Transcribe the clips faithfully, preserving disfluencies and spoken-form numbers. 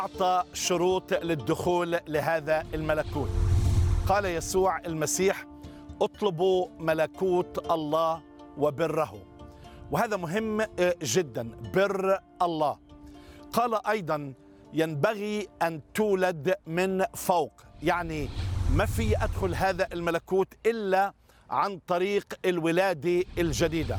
أعطى شروط للدخول لهذا الملكوت. قال يسوع المسيح: اطلبوا ملكوت الله وبره، وهذا مهم جدا، بر الله. قال أيضا: ينبغي أن تولد من فوق، يعني ما في أدخل هذا الملكوت إلا عن طريق الولادة الجديدة.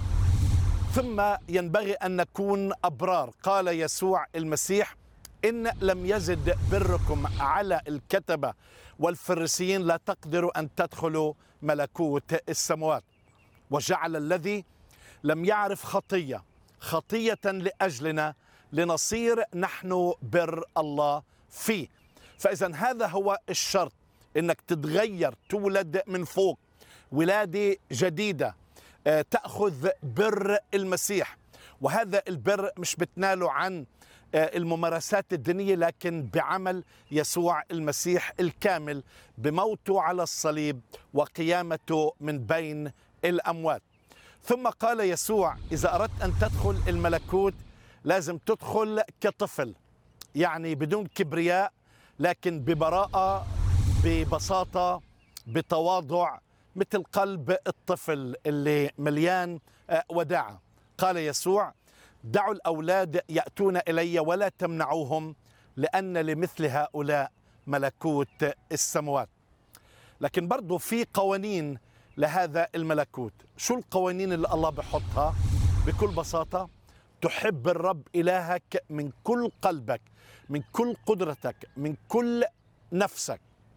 ثم ينبغي أن نكون أبرار. قال يسوع المسيح: إن لم يزد بركم على الكتبة والفريسيين لا تقدروا أن تدخلوا ملكوت السماوات. وجعل الذي لم يعرف خطية خطية لأجلنا لنصير نحن بر الله فيه. فإذا هذا هو الشرط، إنك تتغير، تولد من فوق، ولادة جديدة، تأخذ بر المسيح. وهذا البر مش بتناله عن الممارسات الدينية، لكن بعمل يسوع المسيح الكامل بموته على الصليب وقيامته من بين الأموات. ثم قال يسوع: إذا أردت أن تدخل الملكوت لازم تدخل كطفل، يعني بدون كبرياء، لكن ببراءة، ببساطة، بتواضع، مثل قلب الطفل اللي مليان وداعة. قال يسوع: دعوا الأولاد يأتون إلي ولا تمنعوهم، لأن لمثل هؤلاء ملكوت السماوات. لكن برضو في قوانين لهذا الملكوت. شو القوانين اللي الله بحطها؟ بكل بساطة: تحب الرب إلهك من كل قلبك، من كل قدرتك، من كل نفسك،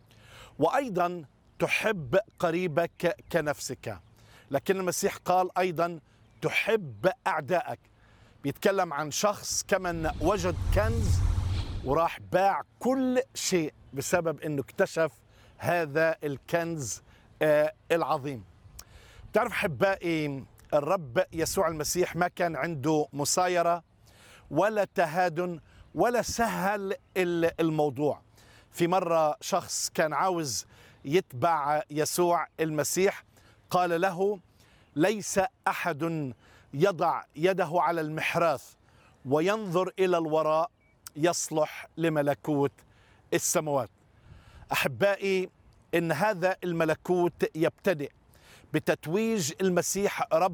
وأيضا تحب قريبك كنفسك. لكن المسيح قال أيضا: تحب أعدائك. بيتكلم عن شخص كمن وجد كنز وراح باع كل شيء بسبب أنه اكتشف هذا الكنز آه العظيم. تعرف أحبائي، الرب يسوع المسيح ما كان عنده مسايرة ولا تهادن ولا سهل الموضوع. في مرة شخص كان عاوز يتبع يسوع المسيح، قال له: ليس أحد يضع يده على المحراث وينظر إلى الوراء يصلح لملكوت السماوات. أحبائي، إن هذا الملكوت يبتدئ بتتويج المسيح رب